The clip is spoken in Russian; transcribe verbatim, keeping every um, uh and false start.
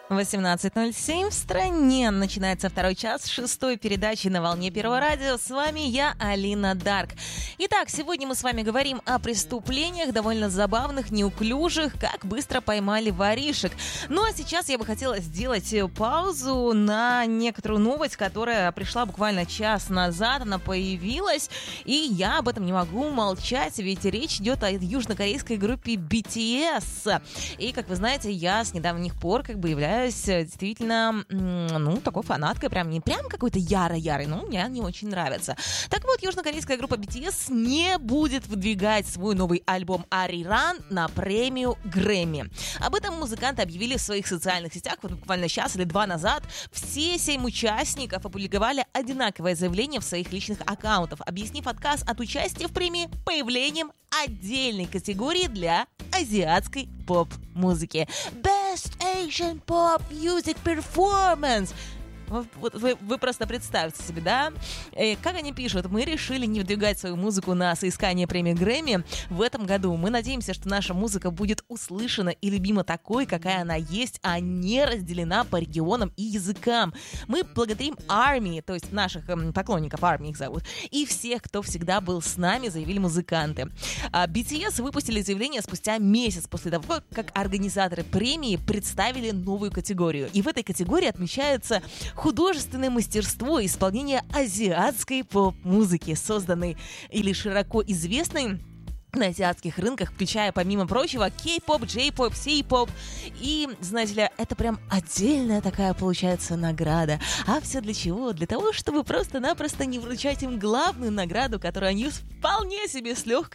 восемнадцать ноль семь в стране. Начинается второй час шестой передачи на волне Первого радио. С вами я, Алина Дарк. Итак, сегодня мы с вами говорим о преступлениях, довольно забавных, неуклюжих, как быстро поймали воришек. Ну а сейчас я бы хотела сделать паузу на некоторую новость, которая пришла буквально час назад. Она появилась, и я об этом не могу молчать, ведь речь идет о южнокорейской группе би ти эс. И, как вы знаете, я с недавних пор как бы являюсь действительно, ну, такой фанаткой, прям не прям какой-то яро-ярый, но мне не очень нравится. Так вот, южнокорейская группа би ти эс не будет выдвигать свой новый альбом «Ариран» на премию Грэмми. Об этом музыканты объявили в своих социальных сетях вот буквально час или два назад. Все семь участников опубликовали одинаковое заявление в своих личных аккаунтах, объяснив отказ от участия в премии появлением отдельной категории для азиатской поп-музыки. Best Asian Pop Music Performance. Вот вы, вы просто представьте себе, да? Э, как они пишут: мы решили не выдвигать свою музыку на соискание премии Грэмми в этом году. Мы надеемся, что наша музыка будет услышана и любима такой, какая она есть, а не разделена по регионам и языкам. Мы благодарим ARMY, то есть наших эм, поклонников, ARMY их зовут, и всех, кто всегда был с нами, заявили музыканты. А би ти эс выпустили заявление спустя месяц после того, как организаторы премии представили новую категорию. И в этой категории отмечается художественное мастерство и исполнение азиатской поп-музыки, созданной или широко известной на азиатских рынках, включая, помимо прочего, кей-поп, джей-поп, сей-поп. И, знаете ли, это прям отдельная такая, получается, награда. А все для чего? Для того, чтобы просто-напросто не вручать им главную награду, которую они вполне себе с легкостью